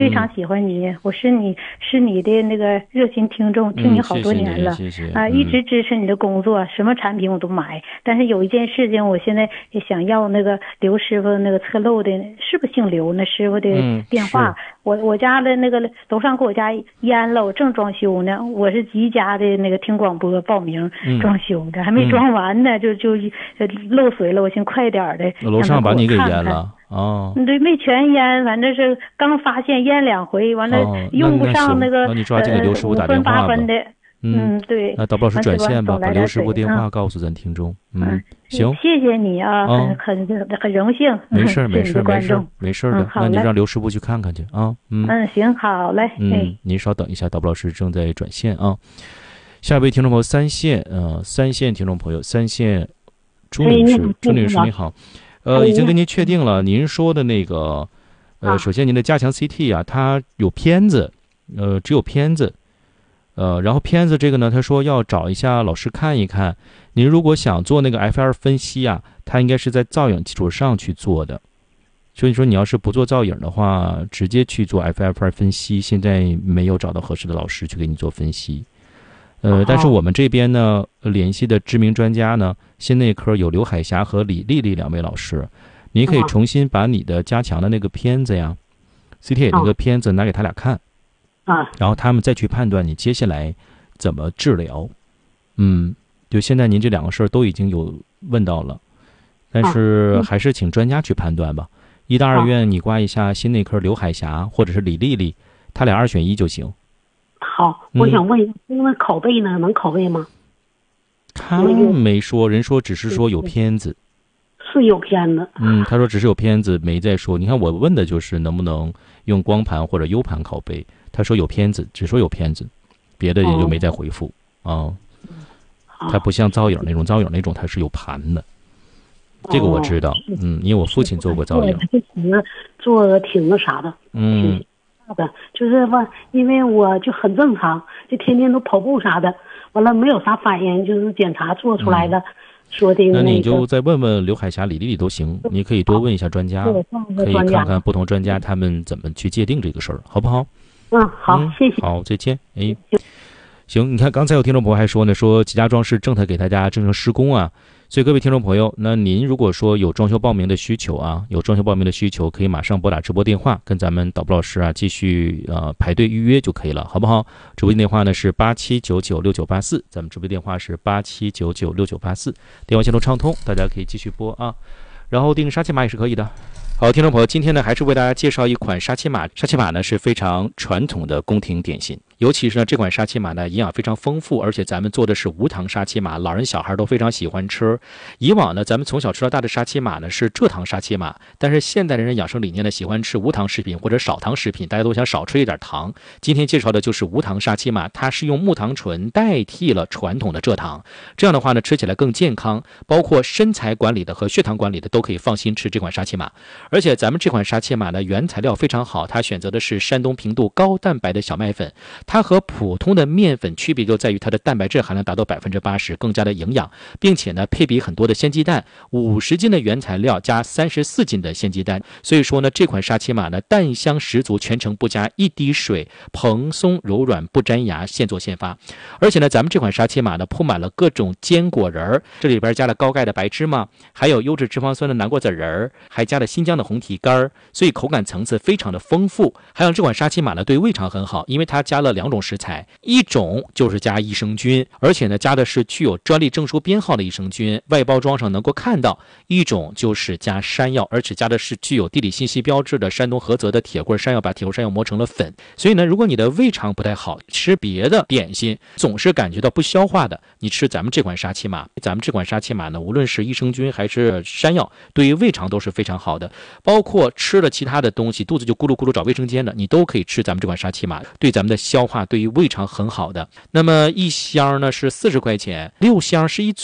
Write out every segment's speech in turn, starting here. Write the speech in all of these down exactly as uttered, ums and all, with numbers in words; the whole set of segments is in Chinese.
非常喜欢你，我是你是你的那个热心听众，听你好多年了， 谢谢啊、呃，一直支持你的工作，什么产品我都买。但是有一件事情，我现在也想要那个刘师傅那个侧漏的，是不是姓刘那师傅的电话？ 嗯、 我我家的那个楼上给我家淹了，我正装修呢，我是宜家的那个听广播报名装修的，嗯、还没装完呢，嗯、就就漏水了，我寻快点的。 楼上把你给淹了。哦， 对，没全淹，反正是刚发现淹两回，完了、哦、用不上那个那你抓紧给刘师傅打电话吧。 呃、五分八分的，嗯，嗯对。 那导播老师转线吧，把刘师傅电话告诉咱听众。嗯，嗯行， 谢谢你啊，嗯、很很很荣幸。 没事没事没事没事的、 嗯， 那你让刘师傅去看看去啊。嗯嗯，行，好嘞。 嗯，您稍等一下，导播老师正在转线啊。下一位听众朋友三线，呃，三线听众朋友三线朱女士，朱女士你好。呃，已经跟您确定了，您说的那个，呃，首先您的加强 C T 啊，它有片子，呃，只有片子，呃，然后片子这个呢，他说要找一下老师看一看。您如果想做那个 F R 分析啊，它应该是在造影基础上去做的，所以说你要是不做造影的话，直接去做 F R 分析，现在没有找到合适的老师去给你做分析。呃，但是我们这边呢，联系的知名专家呢，心内科有刘海霞和李丽丽两位老师，您可以重新把你的加强的那个片子呀 ，C T A 那个片子拿给他俩看， 啊， 然后他们再去判断你接下来怎么治疗。嗯，就现在您这两个事儿都已经有问到了，但是还是请专家去判断吧。一大二院你挂一下心内科刘海霞或者是李丽丽，他俩二选一就行。 好，我想问一下，因为拷贝呢，能拷贝吗？ 他没说，人说只是说有片子， 是有片子。 嗯，他说只是有片子，没再说。你看我问的就是能不能用光盘或者 U 盘拷贝，他说有片子，只说有片子，别的也就没再回复啊。哦哦、他不像造影那种，造影那种他是有盘的，这个我知道。哦、嗯，因为我父亲做过造影， 做的挺那啥的。 嗯。 的就是吧，因为我就很正常，就天天都跑步啥的，完了没有啥反应，就是检查做出来的，嗯、说的、那个。 那你就再问问刘海霞、李丽丽都行，你可以多问一下专家，可以看看不同专家他们怎么去界定这个事儿，好不好？ 嗯，好，嗯、谢谢。 好，再见。哎，行，你看刚才有听众朋友还说呢，说吉家装饰正在给大家正常施工啊。所以各位听众朋友，那您如果说有装修报名的需求啊，有装修报名的需求，可以马上拨打直播电话，跟咱们导播老师啊继续呃排队预约就可以了，好不好？直播电话呢是八七九九六九八四，咱们直播电话是八七九九六九八四，电话线路畅通，大家可以继续拨啊，然后订沙琪玛也是可以的。好，听众朋友，今天呢还是为大家介绍一款沙琪玛。沙琪玛呢是非常传统的宫廷点心，尤其是呢这款沙琪玛呢营养非常丰富，而且咱们做的是无糖沙琪玛，老人小孩都非常喜欢吃。以往呢咱们从小吃到大的沙琪玛呢是蔗糖沙琪玛，但是现代人养生理念呢喜欢吃无糖食品或者少糖食品，大家都想少吃一点糖。今天介绍的就是无糖沙琪玛，它是用木糖醇代替了传统的蔗糖，这样的话呢吃起来更健康，包括身材管理的和血糖管理的都可以放心吃这款沙琪玛。而且咱们这款沙琪玛呢，原材料非常好，它选择的是山东平度高蛋白的小麦粉，它和普通的面粉区别就在于它的蛋白质含量达到百分之八十，更加的营养，并且呢配比很多的鲜鸡蛋，五十斤的原材料加三十四斤的鲜鸡蛋，所以说呢这款沙琪玛呢蛋香十足，全程不加一滴水，蓬松柔软不粘牙，现做现发。而且呢咱们这款沙琪玛呢铺满了各种坚果仁儿，这里边加了高钙的白芝麻，还有优质脂肪酸的南瓜籽仁儿，还加了新疆的红提干，所以口感层次非常的丰富。还有这款沙琪玛呢对胃肠很好，因为它加了两种食材，一种就是加益生菌，而且呢加的是具有专利证书编号的益生菌，外包装上能够看到；一种就是加山药，而且加的是具有地理信息标志的山东菏泽的铁棍山药，把铁棍山药磨成了粉。所以呢如果你的胃肠不太好，吃别的点心总是感觉到不消化的，你吃咱们这款沙琪玛，咱们这款沙琪玛呢无论是益生菌还是山药，对于胃肠都是非常好的，包括吃了其他的东西肚子就咕噜咕噜找卫生间的，你都可以吃咱们这款沙琪玛，对咱们的消化对于胃肠很好的。那么一箱呢是四十块钱，六箱是一组，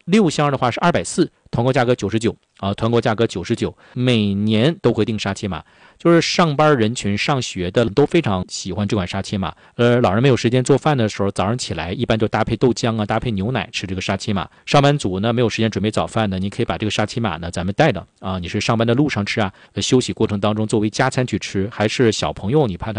六箱的话是二百四，团购价格九十九啊，团购价格九十九，每年都会订沙琪玛。就是上班人群、上学的都非常喜欢这款沙琪玛。呃，老人没有时间做饭的时候，早上起来一般就搭配豆浆啊，搭配牛奶吃这个沙琪玛。上班族呢没有时间准备早饭的，你可以把这个沙琪玛呢咱们带的啊，你是上班的路上吃啊，休息过程当中作为加餐去吃，还是小朋友你怕他